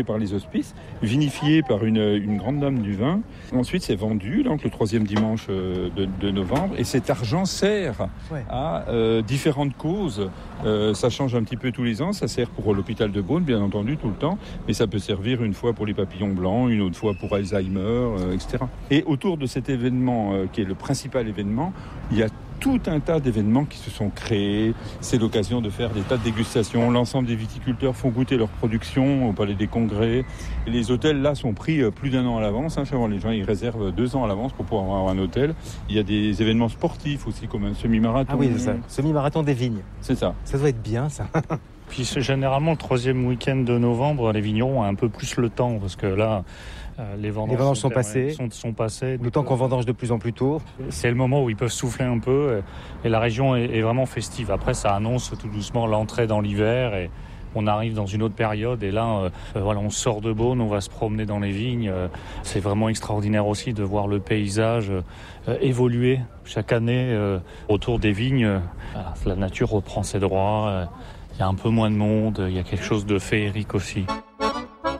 par les hospices, vinifié par une grande dame du vin. Ensuite, c'est vendu, donc le 3e dimanche de novembre. Et cet argent sert à différentes causes. Ça change un petit peu tous les ans. Ça sert pour l'hôpital de Beaune, bien entendu, tout le temps. Mais ça peut servir une fois pour les papillons blancs, une autre fois pour Alzheimer, etc. Et autour de cet événement, qui est le principal événement, il y a tout un tas d'événements qui se sont créés. C'est l'occasion de faire des tas de dégustations. L'ensemble des viticulteurs font goûter leur production au Palais des Congrès. Et les hôtels, là, sont pris plus d'un an à l'avance. Les gens, ils réservent 2 ans à l'avance pour pouvoir avoir un hôtel. Il y a des événements sportifs aussi, comme un semi-marathon. Ah oui, c'est ça. Semi-marathon des vignes. C'est ça. Ça doit être bien, ça. Puis c'est généralement le 3e week-end de novembre, les vignerons ont un peu plus le temps, parce que là, les vendanges sont passées. Sont passées. D'autant qu'on vendange de plus en plus tôt. C'est le moment où ils peuvent souffler un peu, et la région est vraiment festive. Après, ça annonce tout doucement l'entrée dans l'hiver, et on arrive dans une autre période, et là, on sort de Beaune, on va se promener dans les vignes. C'est vraiment extraordinaire aussi de voir le paysage évoluer chaque année autour des vignes. La nature reprend ses droits. Il y a un peu moins de monde, il y a quelque chose de féerique aussi.